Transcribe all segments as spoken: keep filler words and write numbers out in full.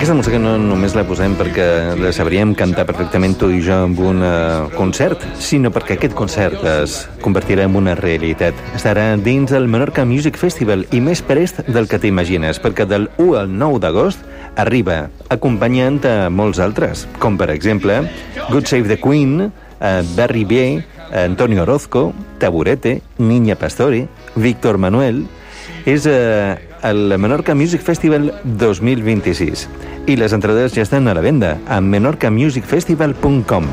Aquesta música no només la posem perquè la sabríem cantar perfectament tu i jo en un uh, concert, sinó perquè aquest concert es convertirà en una realitat. Estarà dins del Menorca Music Festival i més prest del que t'imagines, perquè del u al nou d'agost arriba acompanyant a molts altres, com per exemple God Save the Queen, uh, Barry B, Antonio Orozco, Taburete, Niña Pastori, Víctor Manuel. És uh, el Menorca Music Festival dos mil vint-i-sis i les entrades ja estan a la venda a menorca music festival punt com.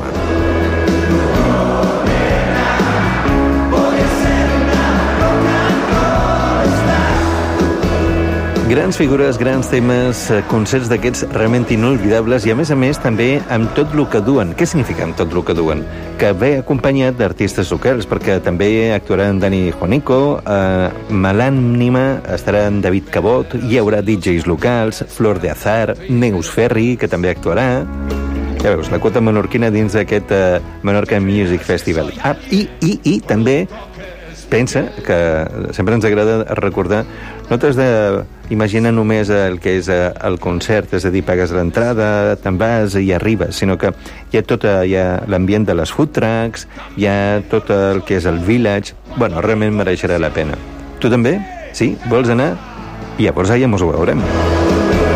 Grans figures, grans temes, concerts d'aquests realment inolvidables i, a més a més, també amb tot el que duen. Què significa amb tot el que duen? Que ve acompanyat d'artistes locals, perquè també actuarà en Dani Juanico, eh, Malànima, estarà en David Cabot, hi haurà D Js locals, Flor de Azar, Neus Ferri, que també actuarà. Ja veus, la quota menorquina dins d'aquest eh, Menorca Music Festival. Ah, i, i, i també pensa que sempre ens agrada recordar, no t'has d'imaginar només el que és el concert, és a dir, pagues l'entrada, te'n vas i arribes, sinó que hi ha tot hi ha l'ambient de les food trucks, hi ha tot el que és el village. Bueno, realment mereixerà la pena. Tu també? Sí? Vols anar? I llavors allà mos ho veurem.